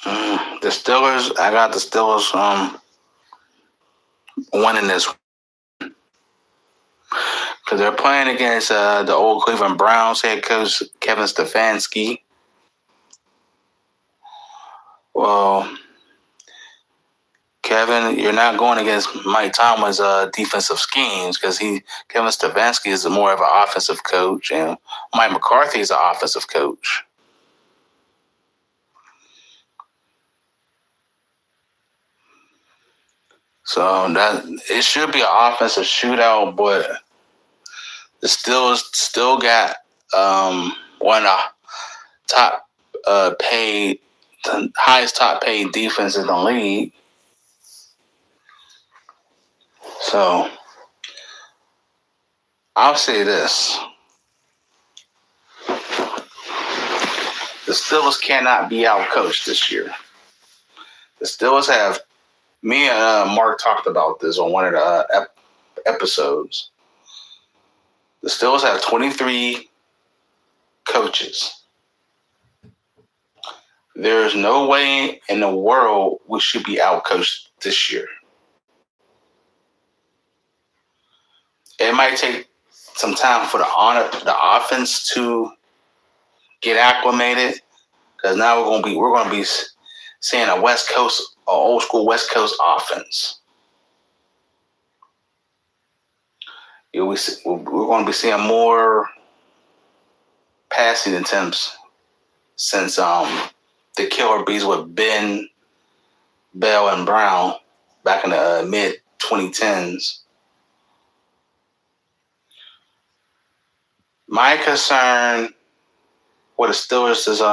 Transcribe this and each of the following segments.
The Steelers, I got the Steelers winning this because they're playing against the old Cleveland Browns head coach Kevin Stefanski. Well, Kevin, you're not going against Mike Tomlin's defensive schemes because Kevin Stefanski is more of an offensive coach, and Mike McCarthy is an offensive coach. So that it should be an offensive shootout, but the Steelers still got one of the top paid, the highest top paid defense in the league. So I'll say this. The Steelers cannot be outcoached this year. The Steelers have, me and Mark talked about this on one of the episodes. The Steelers have 23 coaches. There's no way in the world we should be outcoached this year. It might take some time for the offense to get acclimated, because now we're going to be seeing a old school West Coast offense. We're going to be seeing more passing attempts since the killer bees with Ben, Bell, and Brown back in the mid 2010s. My concern with the Steelers is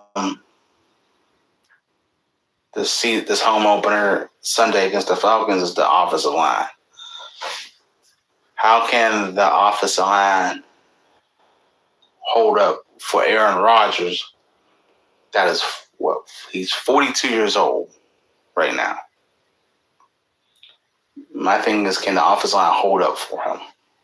this home opener Sunday against the Falcons is the offensive line. How can the offensive line hold up for Aaron Rodgers? That is he's 42 years old right now. My thing is, can the offensive line hold up for him?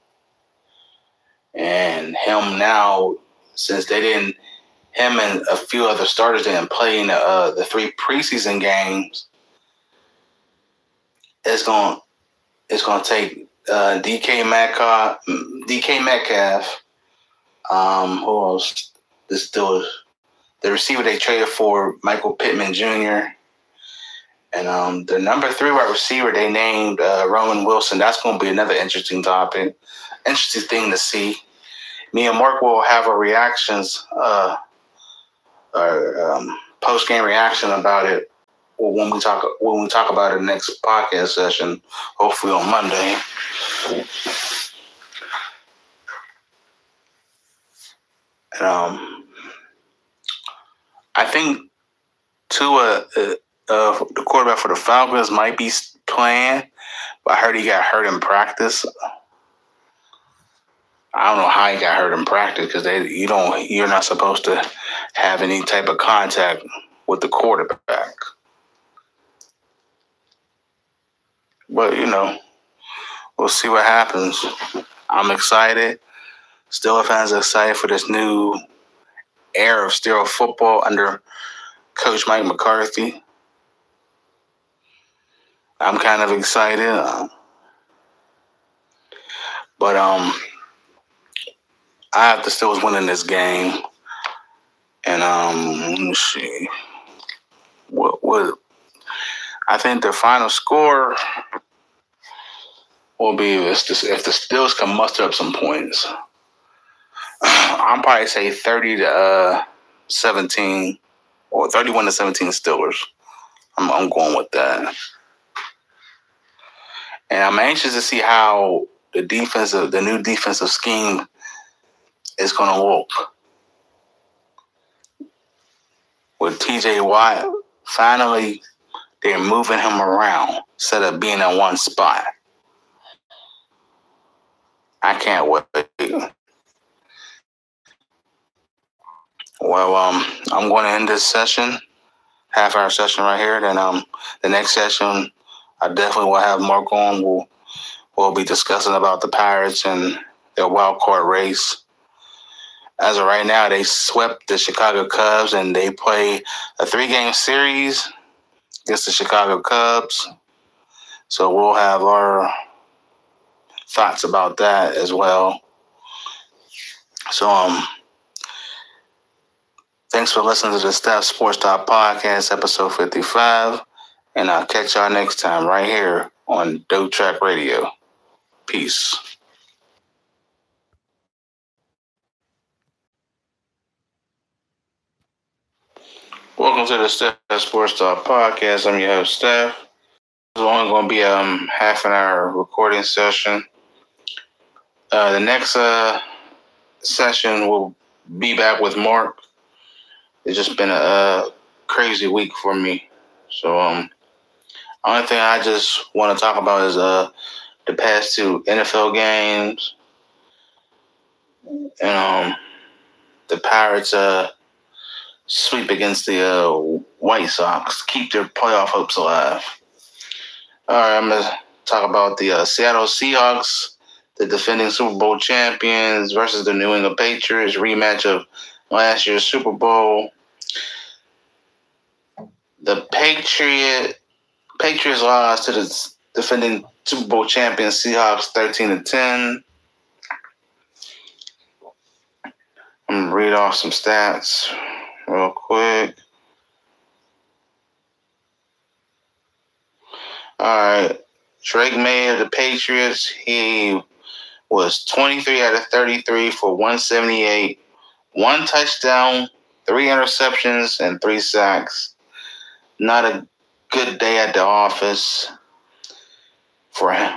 And him now, since him and a few other starters didn't play in the 3 preseason games, it's going to take DK Metcalf, who else? The receiver they traded for, Michael Pittman Jr., and the number 3 wide receiver they named Roman Wilson. That's going to be another interesting thing to see. Me and Mark will have our reactions, post-game reaction about it when we talk about it in the next podcast session, hopefully on Monday. And I think Tua, the quarterback for the Falcons, might be playing, but I heard he got hurt in practice. I don't know how he got hurt in practice, because you're not supposed to have any type of contact with the quarterback. But we'll see what happens. I'm excited. Steelers fans are excited for this new era of Steelers football under Coach Mike McCarthy. I'm kind of excited, but I have the Steelers winning this game, and let me see what I think the final score will be if the Steelers can muster up some points. I'll probably say 30-17 or 31-17 Steelers. I'm going with that. And I'm anxious to see how the new defensive scheme is going to look. With TJ Watt, finally, they're moving him around instead of being in one spot. I can't wait. Well, I'm going to end this session, half-hour session right here. Then the next session, I definitely will have Mark on. We'll be discussing about the Pirates and their wild card race. as of right now, they swept the Chicago Cubs, and they play a 3-game series against the Chicago Cubs. So we'll have our thoughts about that as well. So, thanks for listening to the Steph Sports Talk Podcast, episode 55. And I'll catch y'all next time right here on Dope Track Radio. Peace. Welcome to the Steph Sports Talk Podcast. I'm your host, Steph. It's only going to be a half an hour recording session. The next session will be back with Mark. It's just been a crazy week for me. So, only thing I just want to talk about is the past 2 NFL games. And the Pirates sweep against the White Sox, keep their playoff hopes alive. All right, I'm going to talk about the Seattle Seahawks, the defending Super Bowl champions, versus the New England Patriots, rematch of last year's Super Bowl. The Patriots lost to the defending Super Bowl champions Seahawks 13-10. I'm going to read off some stats real quick. All right. Drake May of the Patriots, he was 23 out of 33 for 178, 1 touchdown, 3 interceptions, and 3 sacks. Not a good day at the office for him.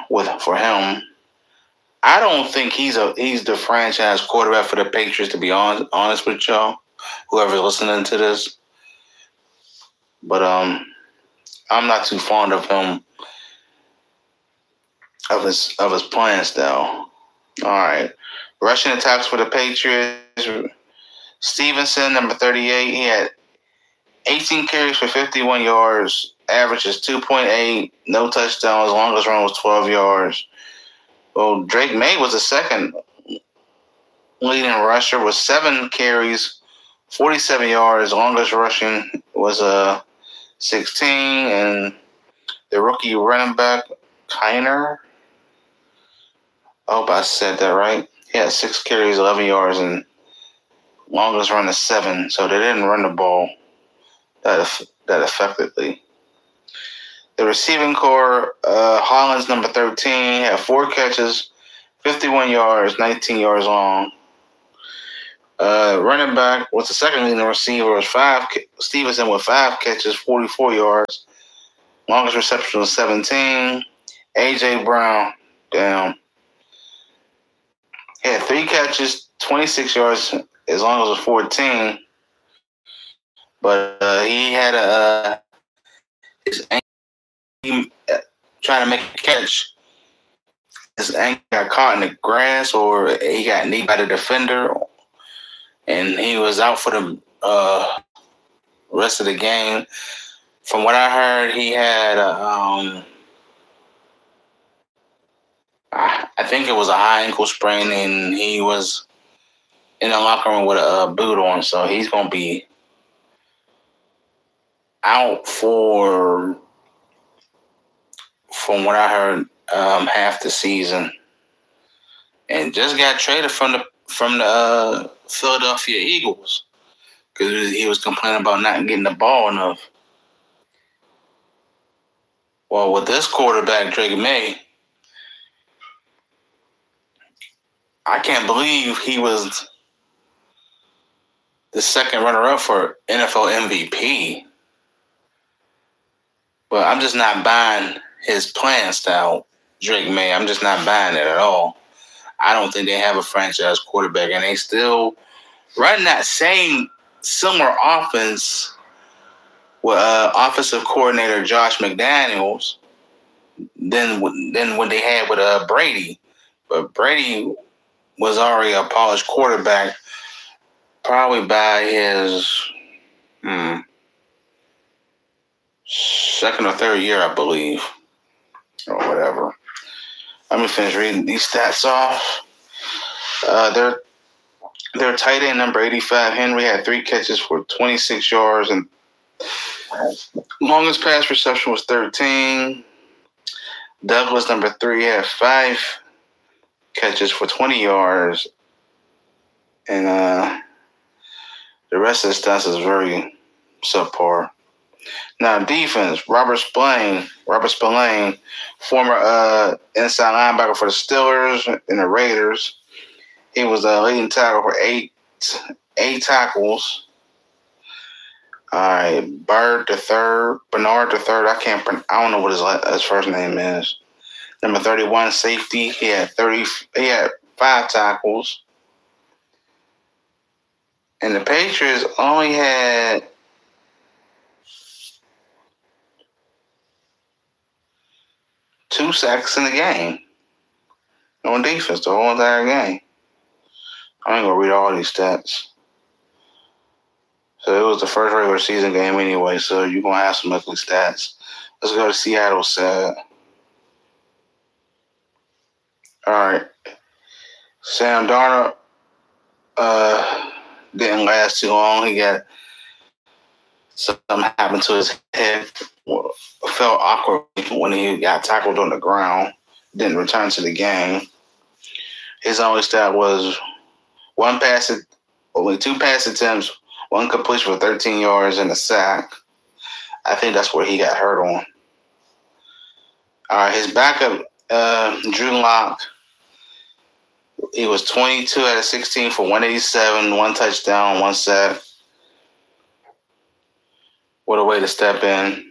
I don't think he's the franchise quarterback for the Patriots, to be honest with y'all, whoever's listening to this. But I'm not too fond of him, of his playing style. All right. Rushing attacks for the Patriots. Stevenson, number 38, he had 18 carries for 51 yards. Average is 2.8. No touchdowns. Longest run was 12 yards. Well, Drake May was the second leading rusher with 7 carries, 47 yards. Longest rushing was 16. And the rookie running back, Kiner, I hope I said that right. He had 6 carries, 11 yards, and longest run is 7. So they didn't run the ball that effectively. The receiving core, Hollins, number 13, had 4 catches, 51 yards, 19 yards long. Running back was the second leading receiver, was Stevenson with 5 catches, 44 yards. Longest reception was 17. A.J. Brown, down. He had 3 catches, 26 yards, as long as it was 14. But he had his ankle, trying to make a catch. His ankle got caught in the grass, or he got kneed by the defender, and he was out for the rest of the game. From what I heard, he had I think it was a high ankle sprain, and he was in the locker room with a boot on, so he's going to be out for, from what I heard, half the season. And just got traded from the Philadelphia Eagles because he was complaining about not getting the ball enough. Well, with this quarterback, Drake May, I can't believe he was the second runner-up for NFL MVP. But I'm just not buying his playing style, Drake May. I'm just not buying it at all. I don't think they have a franchise quarterback, and they still run that same similar offense with offensive coordinator Josh McDaniels than what they had with Brady. But Brady was already a polished quarterback, probably by his second or third year, I believe, or whatever. Let me finish reading these stats off. Their Their tight end, number 85, Henry, had 3 catches for 26 yards, and longest pass reception was 13. Douglas, number 3, had 5 catches for 20 yards, and the rest of the stats is very subpar. Now, defense, Robert Spillane, former inside linebacker for the Steelers and the Raiders. He was a leading tackle for eight tackles. All right, Bernard III. I don't know what his first name is. Number 31, safety. He had 5 tackles. And the Patriots only had 2 sacks in the game on defense the whole entire game. I ain't gonna read all these stats. So it was the first regular season game anyway, so you're gonna have some ugly stats. Let's go to Seattle's side. All right. Sam Darnold didn't last too long. He got something happened to his head. Felt awkward when he got tackled on the ground. Didn't return to the game. His only stat was only 2 pass attempts, 1 completion for 13 yards and a sack. I think that's where he got hurt on. All right, his backup, Drew Lock, he was 22 out of 16 for 187, 1 touchdown, 1 sack. What a way to step in.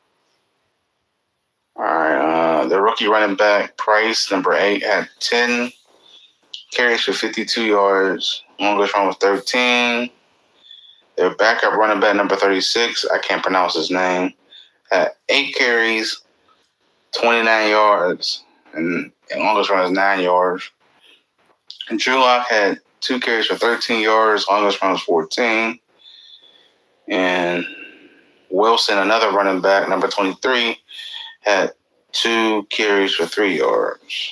All right, the rookie running back, Price, number 8, had 10 carries for 52 yards. Longest run was 13. Their backup running back, number 36, I can't pronounce his name, had 8 carries, 29 yards, and longest run was 9 yards. And Drew Lock had 2 carries for 13 yards, longest run was 14. And Wilson, another running back, number 23, had 2 carries for 3 yards.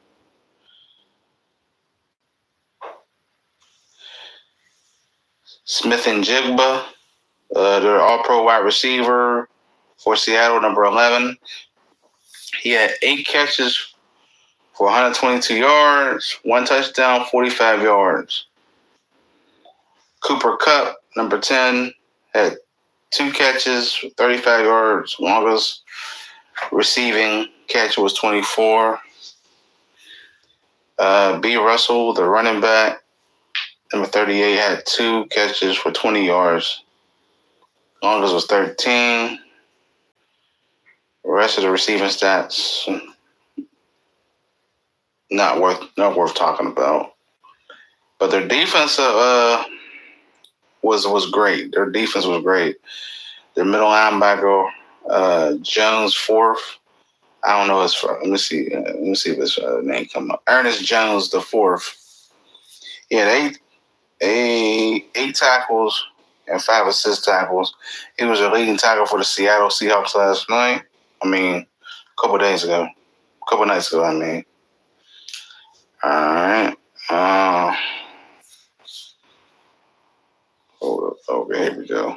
Smith and Jigba, their all-pro wide receiver for Seattle, number 11. He had 8 catches for 122 yards, 1 touchdown, 45 yards. Cooper Kupp, number 10, had 2 catches, 35 yards. Longest receiving catch was 24. B. Russell, the running back, number 38, had 2 catches for 20 yards. Longest was 13. The rest of the receiving stats not worth talking about. But their defense was great. Their defense was great. Their middle linebacker, Jones, 4th. I don't know his. Let me see if his name come up. Ernest Jones, the 4th. He had 8 tackles and 5 assist tackles. He was a leading tackle for the Seattle Seahawks last night. A couple nights ago. All right. Here we go.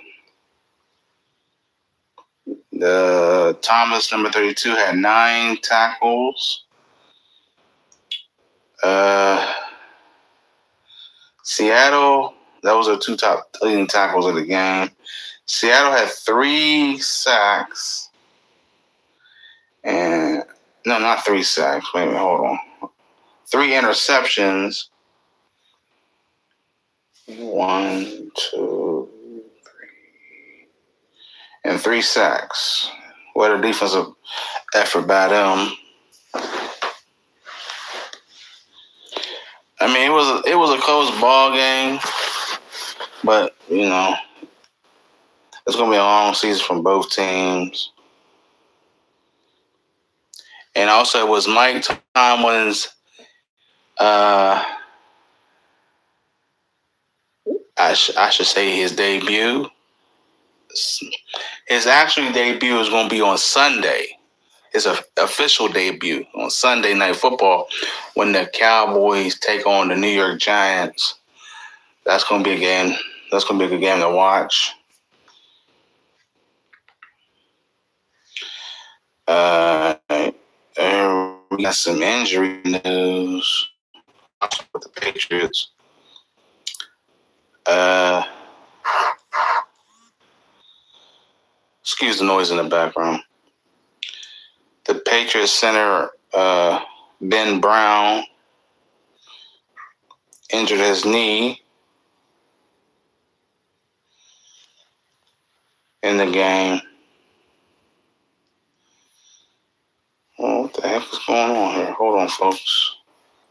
The Thomas, number 32, had 9 tackles. Seattle, that was their 2 top leading tackles of the game. Seattle had 3 sacks. And no, not 3 sacks. Wait a minute, hold on. 3 interceptions. 1, 2, 3. And 3 sacks. What a defensive effort by them. I mean, it was a close ball game, but it's gonna be a long season from both teams. And also, it was Mike Tomlin's. I should say his debut. His actual debut is going to be on Sunday. His official debut on Sunday Night Football when the Cowboys take on the New York Giants. That's gonna be a game. That's gonna be a good game to watch. We got some injury news with the Patriots. Excuse the noise in the background. The Patriots center, Ben Brown, injured his knee in the game. Oh, what the heck is going on here? Hold on, folks.